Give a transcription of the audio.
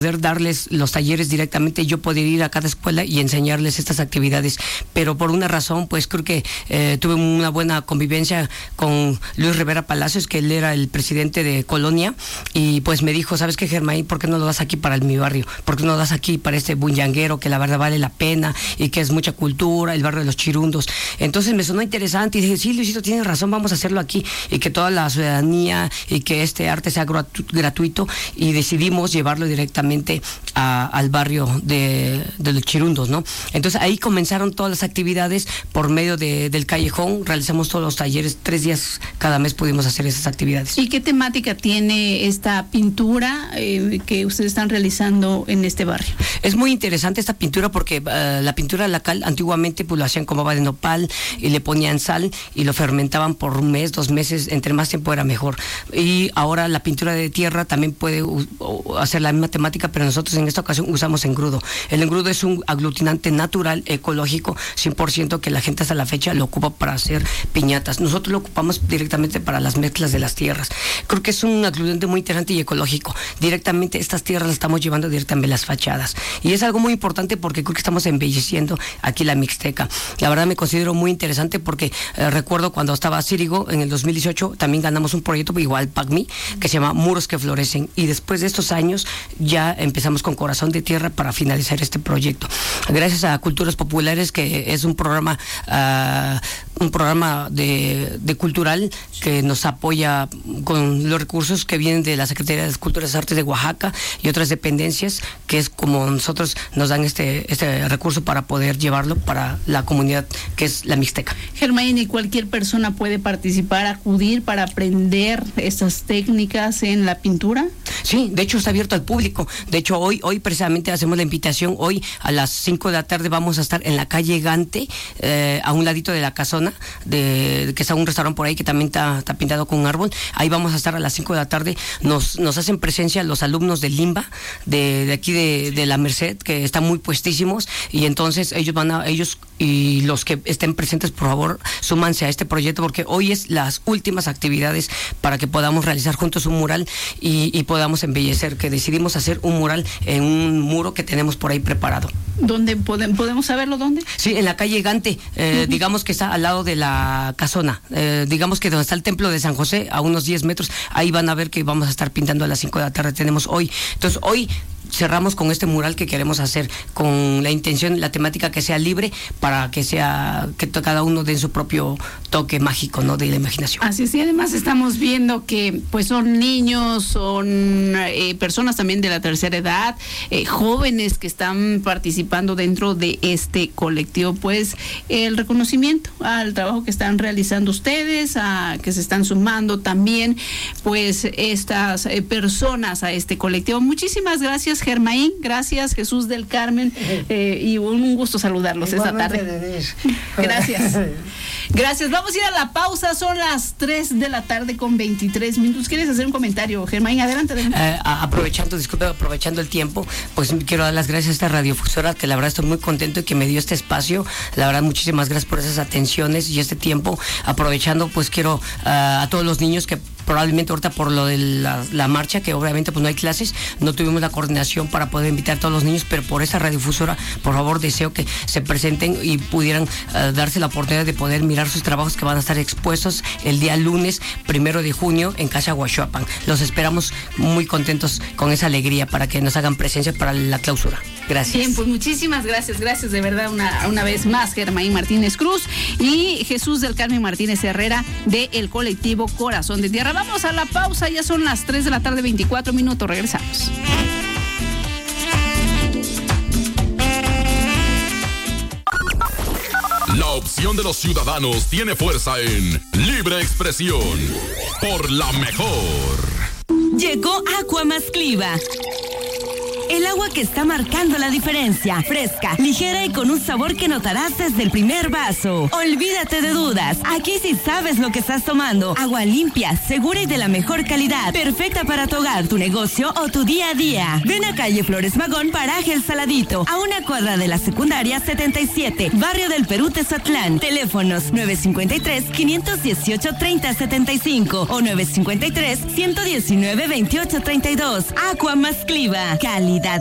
darles los talleres directamente, yo poder ir a cada escuela y enseñarles estas actividades, pero por una razón, pues creo que tuve una buena convivencia con Luis Rivera Palacios, que él era el presidente de Colonia, y pues me dijo, ¿sabes qué, Germain? ¿Por qué no lo das aquí para mi barrio? ¿Por qué no lo das aquí para este bunyanguero que la verdad vale la pena y que es mucha cultura, el barrio de los Chirundos? Entonces me sonó interesante y dije, sí, Luisito, tienes razón, vamos a hacerlo aquí, y que toda la ciudadanía y que este arte sea gratuito, y decidimos llevarlo directamente al barrio de los Chirundos, ¿no? Entonces ahí comenzaron todas las actividades por medio del callejón, realizamos todos los talleres, 3 días cada mes pudimos hacer esas actividades. ¿Y qué temática tiene esta pintura que ustedes están realizando en este barrio? Es muy interesante esta pintura porque la pintura de la cal antiguamente pues lo hacían con baba de nopal y le ponían sal y lo fermentaban por 1 mes, 2 meses, entre más tiempo era mejor. Y ahora la pintura de tierra también puede hacer la misma temática, pero nosotros en esta ocasión usamos engrudo. El engrudo es un aglutinante natural, ecológico, 100%, que la gente hasta la fecha lo ocupa para hacer piñatas. Nosotros lo ocupamos directamente para las mezclas de las tierras. Creo que es un aglutinante muy interesante y ecológico. Directamente estas tierras las estamos llevando directamente a las fachadas. Y es algo muy importante porque creo que estamos embelleciendo aquí la Mixteca. La verdad me considero muy interesante porque recuerdo cuando estaba Círigo en el 2018, también ganamos un proyecto igual PACMI, que se llama Muros que Florecen. Y después de estos años ya empezamos con Corazón de Tierra para finalizar este proyecto. Gracias a Culturas Populares, que es un programa de cultural que nos apoya con los recursos que vienen de la Secretaría de Culturas y Artes de Oaxaca y otras dependencias, que es como nosotros nos dan este recurso para poder llevarlo para la comunidad que es la Mixteca. Germain, ¿y cualquier persona puede participar, acudir para aprender estas técnicas en la pintura? Sí, de hecho está abierto al público. De hecho hoy precisamente hacemos la invitación. Hoy a las 5 de la tarde vamos a estar en la calle Gante, a un ladito de la casona, que está un restaurante por ahí que también está pintado con un árbol. Ahí vamos a estar a las 5 de la tarde. Nos hacen presencia los alumnos del Limba, de aquí de la Merced, que están muy puestísimos, y entonces ellos y los que estén presentes, por favor, súmanse a este proyecto, porque hoy es las últimas actividades para que podamos realizar juntos un mural y podamos embellecer, que decidimos hacer un mural en un muro que tenemos por ahí preparado. ¿Dónde podemos saberlo? ¿Dónde? Sí, en la calle Gante, digamos que está al lado de la casona, digamos que donde está el templo de San José, a unos 10 metros, ahí van a ver que vamos a estar pintando a las 5 de la tarde, tenemos hoy. Entonces hoy cerramos con este mural que queremos hacer, con la intención, la temática que sea libre, para que cada uno dé su propio toque mágico, ¿no?, de la imaginación. Así es, y además estamos viendo que pues son niños, son personas también de la tercera edad, jóvenes que están participando dentro de este colectivo. Pues el reconocimiento al trabajo que están realizando ustedes, que se están sumando también pues estas personas a este colectivo. Muchísimas gracias, Germain, gracias, Jesús del Carmen, y un gusto saludarlos esta tarde. Gracias. Gracias. Vamos a ir a la pausa, son las 3 de la tarde con 23 minutos. ¿Quieres hacer un comentario, Germain? Adelante. Aprovechando el tiempo, pues quiero dar las gracias a esta radiofusora, que la verdad estoy muy contento y que me dio este espacio. La verdad, muchísimas gracias por esas atenciones y este tiempo. Aprovechando, pues quiero a todos los niños que probablemente ahorita por lo de la marcha, que obviamente pues no hay clases, no tuvimos la coordinación para poder invitar a todos los niños, pero por esa radiodifusora, por favor, deseo que se presenten y pudieran darse la oportunidad de poder mirar sus trabajos, que van a estar expuestos el día lunes 1 de junio en Casa Huachuapan. Los esperamos muy contentos con esa alegría para que nos hagan presencia para la clausura. Gracias. Bien, pues muchísimas gracias de verdad una vez más, Germain Martínez Cruz y Jesús del Carmen Martínez Herrera del colectivo Corazón de Tierra. Vamos a la pausa, ya son las 3 de la tarde, 24 minutos, regresamos. La opción de los ciudadanos tiene fuerza en Libre Expresión por la mejor. Llegó Aqua Mascliva, el agua agua que está marcando la diferencia. Fresca, ligera y con un sabor que notarás desde el primer vaso. Olvídate de dudas. Aquí sí sabes lo que estás tomando. Agua limpia, segura y de la mejor calidad. Perfecta para tu hogar, tu negocio o tu día a día. Ven a calle Flores Magón, paraje El Saladito, a una cuadra de la secundaria 77, barrio del Perú, Tezatlán. Teléfonos 953-518-3075 o 953-119-2832. Aqua más Cliva. Calidad